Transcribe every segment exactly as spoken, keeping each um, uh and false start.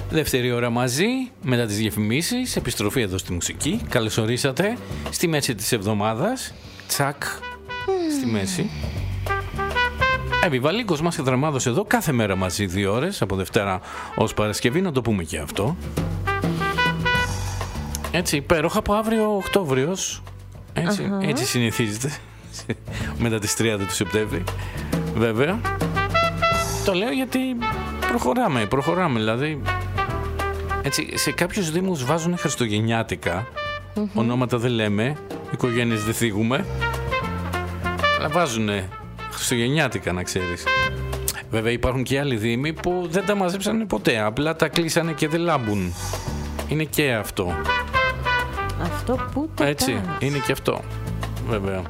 Δεύτερη ώρα μαζί, μετά τις διαφημίσεις, επιστροφή εδώ στη μουσική. Καλώς ορίσατε στη μέση της εβδομάδας. Τσακ, mm. στη μέση. Επιβαλίκος μας και Δραμάδος εδώ κάθε μέρα μαζί δύο ώρες, από Δευτέρα ως Παρασκευή, να το πούμε και αυτό. Έτσι, υπέροχα, από αύριο Οκτώβριος. Έτσι, uh-huh. έτσι συνηθίζεται. Μετά τις τριάντα του Σεπτέμβρη. Βέβαια. Το λέω γιατί προχωράμε, προχωράμε δηλαδή. Έτσι, σε κάποιους δήμους βάζουν χριστουγεννιάτικα. Mm-hmm. Ονόματα δεν λέμε, οικογένειες δεν θίγουμε. Αλλά βάζουνε χριστουγεννιάτικα, να ξέρεις. Βέβαια υπάρχουν και άλλοι δήμοι που δεν τα μαζέψανε ποτέ. Απλά τα κλείσανε και δεν λάμπουν. Είναι και αυτό. Αυτό που το Έτσι, κάνεις. Είναι και αυτό. Βέβαια.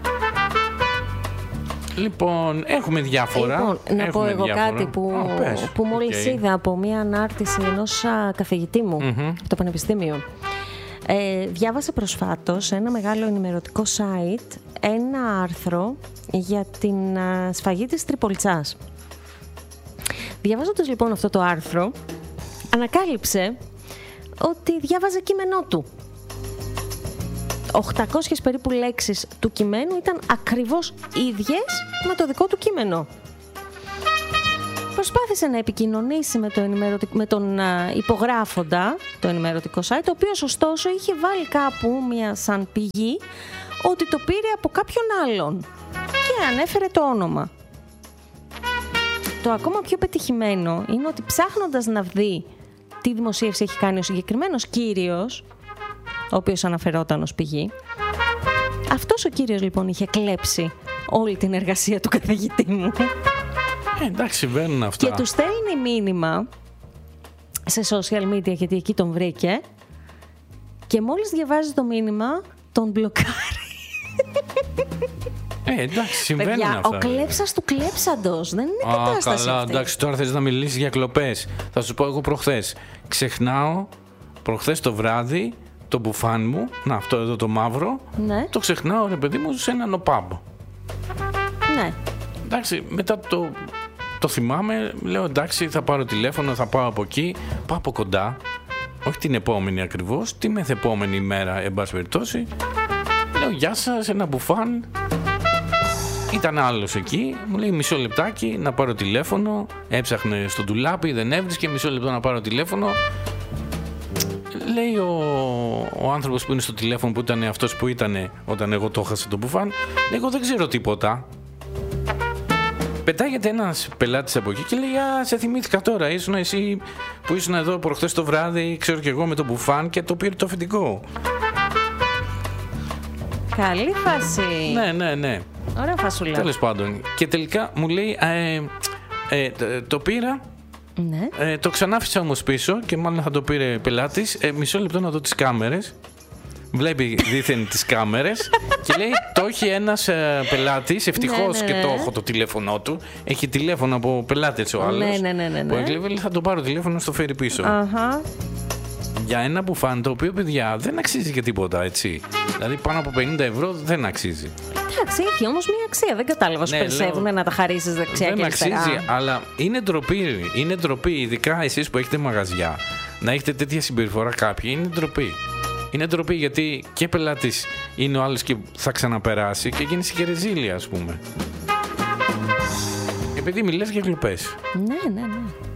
Λοιπόν, έχουμε διάφορα. Λοιπόν, να έχουμε πω εγώ διάφορα. κάτι που, oh, πες. που μόλις okay. είδα από μία ανάρτηση ενός καθηγητή μου mm-hmm. στο Πανεπιστήμιο. Ε, διάβασε προσφάτως σε ένα μεγάλο ενημερωτικό site ένα άρθρο για την α, σφαγή της Τριπολιτσάς. Διαβάζοντας λοιπόν αυτό το άρθρο, ανακάλυψε ότι διάβαζε κείμενό του. οκτακόσιες περίπου λέξεις του κειμένου ήταν ακριβώς ίδιες με το δικό του κείμενο. Προσπάθησε να επικοινωνήσει με, το ενημερωτικ... με τον α, υπογράφοντα, το ενημερωτικό site, ο οποίος ωστόσο είχε βάλει κάπου μια σαν πηγή ότι το πήρε από κάποιον άλλον και ανέφερε το όνομα. Το ακόμα πιο πετυχημένο είναι ότι ψάχνοντας να δει τι δημοσίευση έχει κάνει ο συγκεκριμένος κύριος, ο οποίος αναφερόταν ως πηγή, αυτός ο κύριος λοιπόν είχε κλέψει όλη την εργασία του καθηγητή μου. Ε, εντάξει, συμβαίνουν αυτά. Και του στέλνει μήνυμα σε social media, γιατί εκεί τον βρήκε, και μόλις διαβάζει το μήνυμα τον μπλοκάρει. Ε, εντάξει, συμβαίνουν Παιδιά, αυτά. ο κλέψας του κλέψαντος. Δεν είναι Α, κατάσταση καλά, αυτή. εντάξει, τώρα θες να μιλήσεις για κλοπές. Θα σου πω εγώ προχθές. Ξεχνάω προχθές το βράδυ το μπουφάν μου, να, αυτό εδώ το μαύρο, ναι. το ξεχνάω, ρε παιδί μου, σε έναν οπάμπ. Ναι. Εντάξει, μετά το, το θυμάμαι, λέω εντάξει, θα πάρω τηλέφωνο, θα πάω από εκεί, πάω από κοντά, όχι την επόμενη ακριβώς, τη μεθεπόμενη ημέρα, εν πάση περιπτώσει. Λέω γεια σας, ένα μπουφάν. Ήταν άλλος εκεί, μου λέει μισό λεπτάκι να πάρω τηλέφωνο. Έψαχνε στο ντουλάπι, δεν έβρισκε, μισό λεπτό να πάρω τηλέφωνο. Λέει ο, ο άνθρωπος που είναι στο τηλέφωνο, που ήταν αυτός που ήταν όταν εγώ το έχασα το μπουφάν, λέει εγώ δεν ξέρω τίποτα. Πετάγεται ένας πελάτης από εκεί και λέει α, σε θυμήθηκα τώρα, ήσουν εσύ που ήσουν εδώ προχθές το βράδυ, ξέρω και εγώ, με το μπουφάν και το πήρε το αφεντικό. Καλή φάση. Ναι, ναι, ναι. Ωραία φασούλα. Τέλος πάντων. Και τελικά μου λέει ε, ε, το, το πήρα. Ναι. Ε, το ξανάφυσα όμως πίσω και μάλλον θα το πήρε πελάτης. Ε, μισό λεπτό να δω τις κάμερες. Βλέπει δήθεν τις κάμερες και λέει το έχει ένας ε, πελάτης. Ευτυχώς ναι, ναι, ναι. και το έχω το τηλέφωνό του. Έχει τηλέφωνο από πελάτες ο άλλος. Ναι, ναι, ναι, ναι, ναι. Που έκλεβε, θα το πάρω τηλέφωνο να στο φέρει πίσω. Αχα. Για ένα μπουφάν το οποίο, παιδιά, δεν αξίζει και τίποτα, έτσι. Δηλαδή πάνω από πενήντα ευρώ δεν αξίζει. Εντάξει, έχει όμως μια αξία. Δεν κατάλαβα. Σου ναι, περισσεύουν λέω, να τα χαρίσεις δεξιά δεν και αριστερά. Δεν αξίζει, αλλά είναι ντροπή. Είναι ντροπή, ειδικά εσείς που έχετε μαγαζιά. Να έχετε τέτοια συμπεριφορά κάποιοι, είναι ντροπή. Είναι ντροπή γιατί και πελάτης είναι ο άλλος και θα ξαναπεράσει και γίνει και ρεζίλια, ας πούμε. Επειδή μιλάς για κλοπές. Ναι, ναι, ναι.